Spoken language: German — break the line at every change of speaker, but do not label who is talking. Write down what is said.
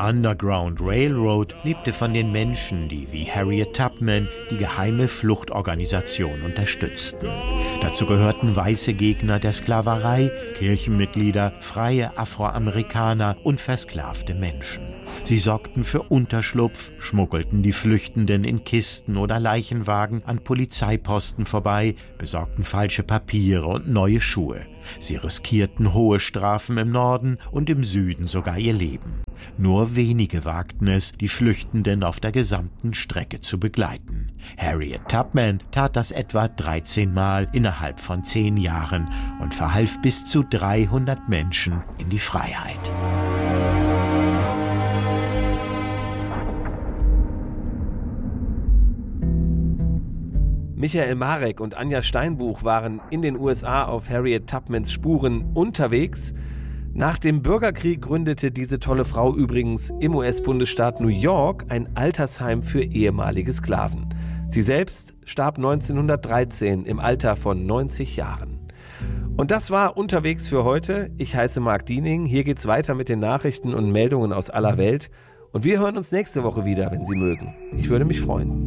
Underground Railroad lebte von den Menschen, die wie Harriet Tubman die geheime Fluchtorganisation unterstützten. Dazu gehörten weiße Gegner der Sklaverei, Kirchenmitglieder, freie Afroamerikaner und versklavte Menschen. Sie sorgten für Unterschlupf, schmuggelten die Flüchtenden in Kisten oder Leichenwagen an Polizeiposten vorbei, besorgten falsche Papiere und neue Schuhe. Sie riskierten hohe Strafen im Norden und im Süden sogar ihr Leben. Nur wenige wagten es, die Flüchtenden auf der gesamten Strecke zu begleiten. Harriet Tubman tat das etwa 13 Mal innerhalb von 10 Jahren und verhalf bis zu 300 Menschen in die Freiheit.
Michael Marek und Anja Steinbuch waren in den USA auf Harriet Tubmans Spuren unterwegs. Nach dem Bürgerkrieg gründete diese tolle Frau übrigens im US-Bundesstaat New York ein Altersheim für ehemalige Sklaven. Sie selbst starb 1913 im Alter von 90 Jahren. Und das war Unterwegs für heute. Ich heiße Marc Diening. Hier geht's weiter mit den Nachrichten und Meldungen aus aller Welt. Und wir hören uns nächste Woche wieder, wenn Sie mögen. Ich würde mich freuen.